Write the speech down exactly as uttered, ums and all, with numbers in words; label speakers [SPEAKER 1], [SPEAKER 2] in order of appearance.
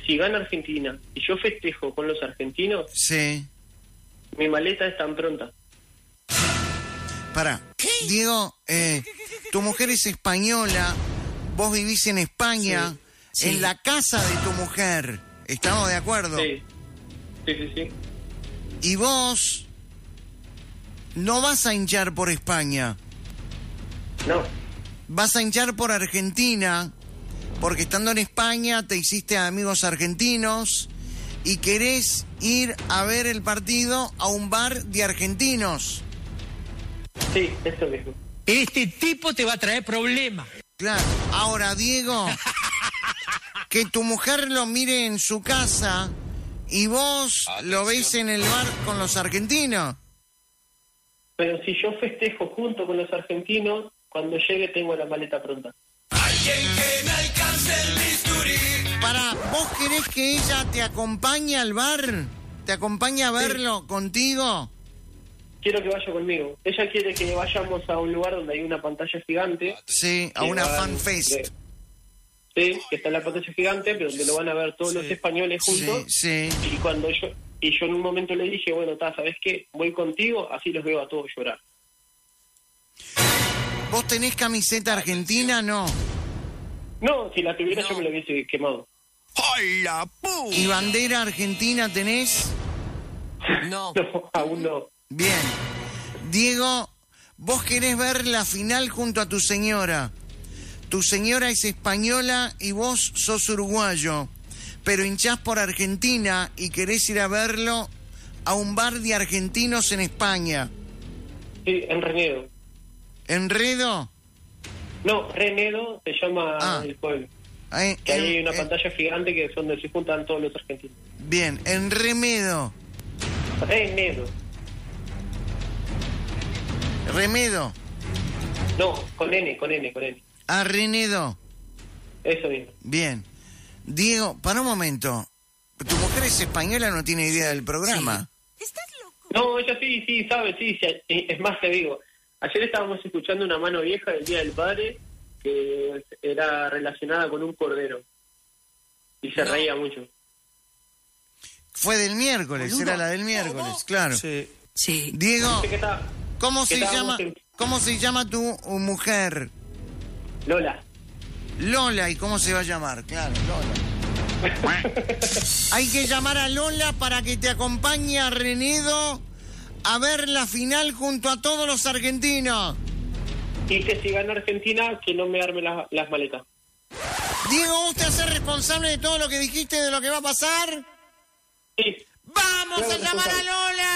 [SPEAKER 1] si gana Argentina y yo festejo con los argentinos,
[SPEAKER 2] sí.
[SPEAKER 1] Mi maleta es tan pronta.
[SPEAKER 2] Pará, Diego, eh, tu mujer es española, vos vivís en España, sí. en sí. la casa de tu mujer, ¿estamos de acuerdo?
[SPEAKER 1] Sí, sí, sí, sí.
[SPEAKER 2] Y vos no vas a hinchar por España.
[SPEAKER 1] No.
[SPEAKER 2] Vas a hinchar por Argentina, porque estando en España te hiciste amigos argentinos y querés ir a ver el partido a un bar de argentinos.
[SPEAKER 1] Sí, eso mismo.
[SPEAKER 3] Este tipo te va a traer problemas.
[SPEAKER 2] Claro. Ahora, Diego, que tu mujer lo mire en su casa y vos Atención. Lo ves en el bar con los argentinos.
[SPEAKER 1] Pero si yo festejo junto con los argentinos, cuando llegue tengo la maleta pronta.
[SPEAKER 4] Alguien que me alcance el bisturí.
[SPEAKER 2] Para, ¿vos querés que ella te acompañe al bar? ¿Te acompañe a verlo sí. contigo?
[SPEAKER 1] Quiero que vaya conmigo. Ella quiere que vayamos a un lugar donde hay una pantalla gigante.
[SPEAKER 2] Sí, a una fanfest. De...
[SPEAKER 1] Sí, que está en la pantalla gigante, pero donde lo van a ver todos sí. los españoles juntos.
[SPEAKER 2] Sí, sí.
[SPEAKER 1] Y cuando yo y yo en un momento le dije, bueno, ta, ¿sabes qué? Voy contigo, así los veo a todos llorar.
[SPEAKER 2] ¿Vos tenés camiseta argentina? No.
[SPEAKER 1] No, si la tuviera no. yo me la hubiese quemado.
[SPEAKER 4] ¡Hola, pu!
[SPEAKER 2] ¿Y bandera argentina tenés?
[SPEAKER 1] No. No, aún no.
[SPEAKER 2] Bien. Diego, vos querés ver la final junto a tu señora. Tu señora es española y vos sos uruguayo, pero hinchás por Argentina y querés ir a verlo a un bar de argentinos en España.
[SPEAKER 1] Sí, en Renedo.
[SPEAKER 2] ¿Enredo?
[SPEAKER 1] No, Renedo se llama ah. el pueblo. Eh, que en, hay una eh, pantalla gigante que es donde se juntan todos los argentinos.
[SPEAKER 2] Bien, en Remedo.
[SPEAKER 1] Renedo.
[SPEAKER 2] ¿Remedo?
[SPEAKER 1] No, con N, con N, con N.
[SPEAKER 2] Ah, Renedo.
[SPEAKER 1] Eso mismo.
[SPEAKER 2] Bien. Diego, para un momento. ¿Tu mujer es española, no tiene idea del programa?
[SPEAKER 5] Sí. ¿Estás loco?
[SPEAKER 1] No, ella sí, sí, sabe, sí, sí. Es más, te digo, ayer estábamos escuchando una mano vieja del Día del Padre que era relacionada con un cordero. Y se no. reía mucho.
[SPEAKER 2] Fue del miércoles, Boludo. Era la del miércoles, ¿Cómo? Claro.
[SPEAKER 3] Sí.
[SPEAKER 2] sí. Diego,
[SPEAKER 1] está,
[SPEAKER 2] ¿cómo se llama en... cómo se llama tu mujer?
[SPEAKER 1] Lola.
[SPEAKER 2] Lola, ¿y cómo se va a llamar? Claro, Lola. Hay que llamar a Lola para que te acompañe a Renedo a ver la final junto a todos los argentinos.
[SPEAKER 1] Y que si gana Argentina, que no me arme la, las maletas.
[SPEAKER 2] Diego, ¿vos te haces responsable de todo lo que dijiste, de lo que va a pasar?
[SPEAKER 1] Sí.
[SPEAKER 2] ¡Vamos a llamar a Lola!